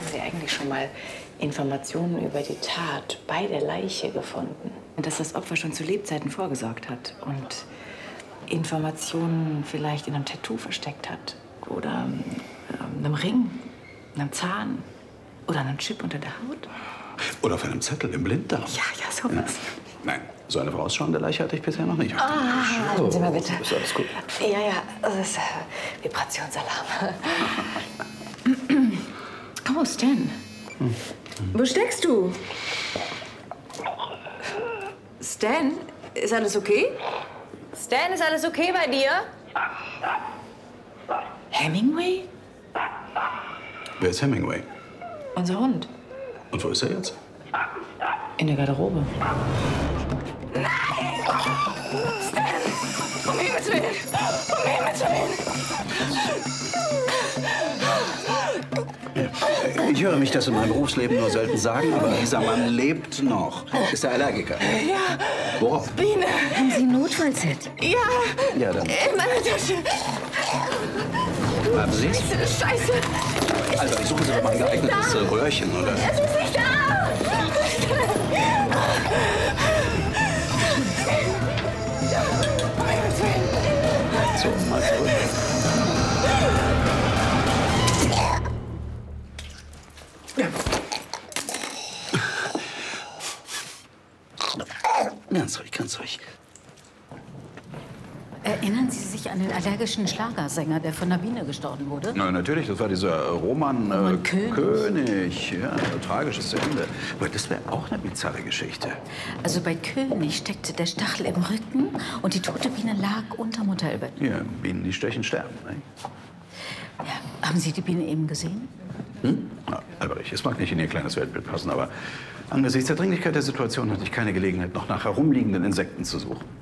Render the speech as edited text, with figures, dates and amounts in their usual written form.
Haben Sie eigentlich schon mal Informationen über die Tat bei der Leiche gefunden? Dass das Opfer schon zu Lebzeiten vorgesorgt hat und Informationen vielleicht in einem Tattoo versteckt hat oder einem Ring, einem Zahn oder einem Chip unter der Haut? Oder auf einem Zettel im Blinddarm. Ja, sowas. Ja. Nein, so eine vorausschauende Leiche hatte ich bisher noch nicht. Warten Sie mal bitte. Ist alles gut? Ja, das ist Vibrationsalarm. Oh, Stan. Wo steckst du? Stan, ist alles okay? Stan, ist alles okay bei dir? Hemingway? Wer ist Hemingway? Unser Hund. Und wo ist er jetzt? In der Garderobe. Nein! Stan! Um Himmels Willen! Um Himmels Willen! Ich höre mich das in meinem Berufsleben nur selten sagen, aber dieser Mann lebt noch. Ist er Allergiker? Ja. Worauf? Biene. Haben Sie ein Notfallset? Ja. Ja, dann. In meiner Tasche. Haben Sie es? Scheiße. Also, suchen Sie doch mal ein geeignetes Röhrchen, oder? Es ist nicht da. So, mal zurück. Ganz ruhig, ganz ruhig. Erinnern Sie sich an den allergischen Schlagersänger, der von der Biene gestochen wurde? Na, natürlich, das war dieser Roman König. Ja, tragisches Ende. Aber das wäre auch eine bizarre Geschichte. Also bei König steckte der Stachel im Rücken und die tote Biene lag unterm Hotelbett. Ja, Bienen, die stechen, sterben. Ne? Ja, haben Sie die Biene eben gesehen? Na, Alberich, es mag nicht in Ihr kleines Weltbild passen, aber angesichts der Dringlichkeit der Situation hatte ich keine Gelegenheit, noch nach herumliegenden Insekten zu suchen.